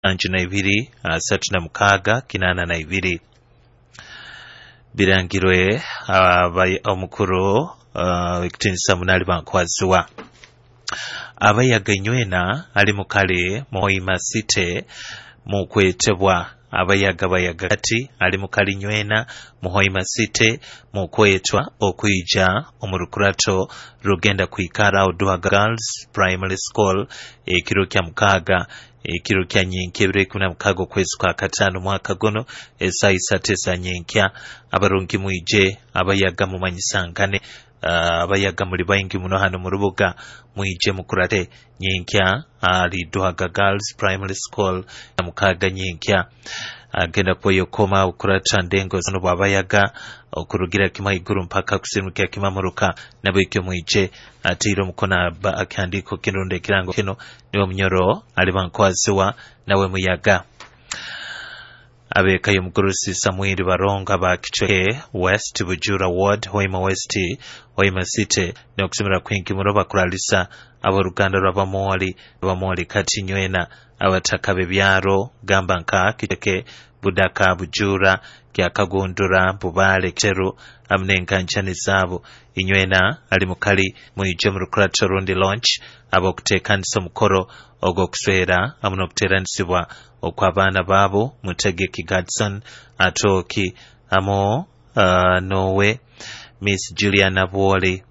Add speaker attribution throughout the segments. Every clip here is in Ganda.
Speaker 1: 32 birangirwe omukuru w'ekitiinisa munali bankwazibwa abayaga nywena ali mu kale Muhoima City mu kwetebwa abayaga kati ali mu kali nywena Muhoima City mu kwetwa okuyija omurukurato rugenda kwikara Oduhaga Girls Primary School ekiro kya mukaaga ekiro kya nyenkya 16 okwezi kwa kataano mwaka guno essaawa 3 nyenkya abarungi mwije abayaga mumanyisangane abayaga muli baingi muno hano mu rubuga mwije mukurate nyenkya ali Oduhaga Girls Primary School ya mukaaga nyenkya agenda kweyokkoma okurata ndengo zino bw'abayaga okurugira kimaiguru mpaka kusimukira kimamuruka nabwekyo mwije atiire omukono akandiko kinonde kirango kino niwo munyoro ali bankwazibwa nawe muyaga abekayo mugurusi Samuel Baronga ba Kichweke West Bujura Ward Hoima West Hoima City n'okusomera kwingi muroba kuralisa aboruganda rw'abamoli kati nywena abataka bebyaro gamba nka Kichweke Budaka Bujura kya Kagundura Bubale Kiteru amnenkanchani zabo inywena ali mukali mwije mu rukurato rundi launch abokutekanisa mukoro ogokuswera amunokuteeranisibwa okw'abaana baabo Mutegeki Gadson Atoki amo Nowe Miss Juliana Bwoli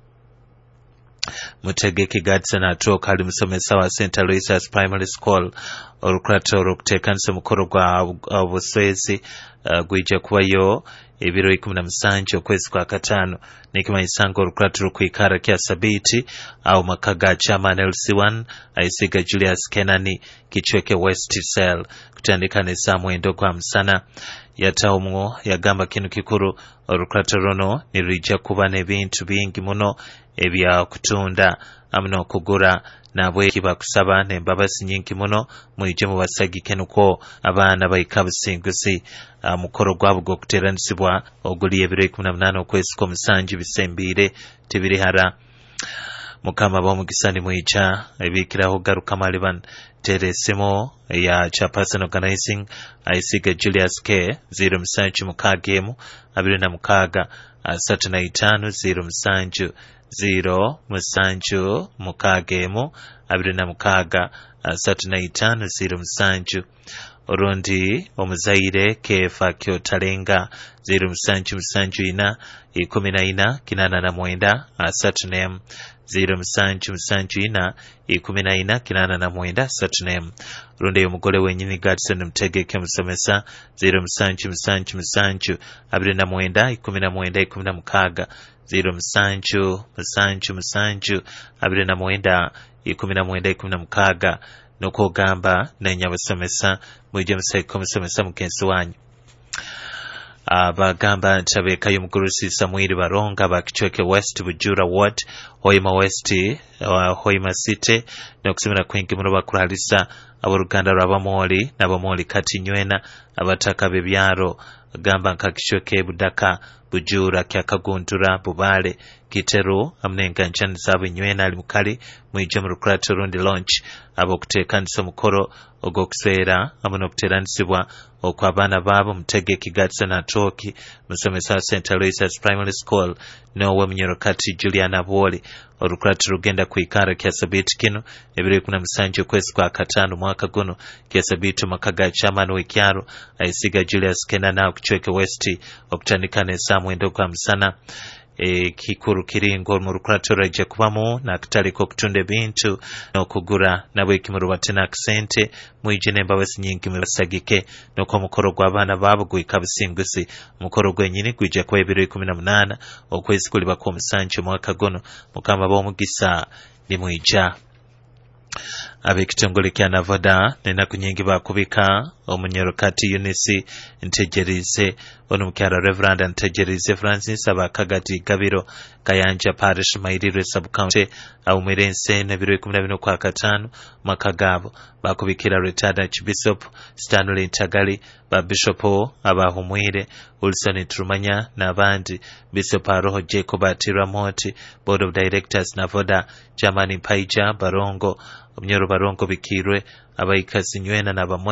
Speaker 1: Mutegeki Gadson Atoki ali musomesa wa St. Aloysius Primary School orukurato okutekanisa mukoro gwa obuswezi gwija kubayo ebiro 17 okwezi kwa kataano nikimanyisanga orukurato rukwikara kya sabiti au makaga chairman LC1 aisiga Julius Kenani Kichweke West Cell kutandika n'essaawa 9 gwa musana yatawumwo yagamba kinu kikuru orukurato runo nirujja kuba n'ebintu bingi muno ebya kutunda amuna okugura nabwe kibakusaba n'embabazi nyingi muno mwije mu basagike nuko abaana bayika businguzi mukoro gwabo gwokuteeranisibwa oguli ebiro 18 okwezi kw'omusanju bisembire tibiri hara mukama b'omugisani mwija ebikiraho garuka maliban teresimo ya chairperson organizing aisiga Julius K 07 mukagemu 26 35 07 0 musanju mukagemu 26 35 07 orundi omuzaire kefa kyotalenga 0774 14 89 34 0774 14 89 34 rundi omugole wenyini Gadson Mutegeke musomesa 0777 29 19 0777 29 19 nuko gamba n'enyabasomesa mwije museko musomesa mukensi wanyu abagamba ntabekayo mugurusi Samuel Baronga ba Kichweke West Bujura Ward Hoima West Hoima City n'okusomera kwingi muno bakuralisa aboruganda rw'abamoli n'abamoli kati nywena abataka bebyaro gamba nka Kichweke Budaka Bujura kya Kagundura Bubale Kiteru amnenkanchani zabo nywena ali mukali mwije mu rukurato rundi launch abokutekanisa mukoro ogokuswera amunokuteeranisibwa okw'abaana baabo Mutegeki Gadson Atoki musomesa St. Aloysius Primary School nowe munyoro kati Juliana Bwoli orukurato rugenda kwikara kya sabiti kino ebiro 17 okwezi kwa kataano mwaka guno kya sabiti makaga chairman w'ekyaro aisiga Julius Kenana Kichweke West okutandika n'essaawa 9 gwa musana kikuru kiringo mu rukurato rajja kubamu n'akatale k'okutunda ebintu n'okugura nabwe kimuruba tena akisente mwije n'embabazi nyingi mu basagike n'oko mukoro gw'abaana baabo gwika businguzi mukoro gwenyini gwija kuba ebiro 18 okwezi kuliba kw'omusanju mwaka guno mukama b'omugisa ni mwija ab'ekitongole kya Navoda n'ennaku nyingi bakubika omunyoro kati Eunice Ntegerize ono mukyala Reverend Ntegerize Francis abakagati Gabiro Kayanja Parish Mairire Sub-County awumira ensi n'ebiro 14 kwa kataano makagabo bakubikira retired Archbishop Stanley Ntagali ba Bishop abahumwire Wilson Trumanya n'abandi Bishop Aroho Jacob Atiramoti Board of Directors Navoda Germany Paija Barongo omunyoro Barongo bikirwe abayikazi nywena n'abamwe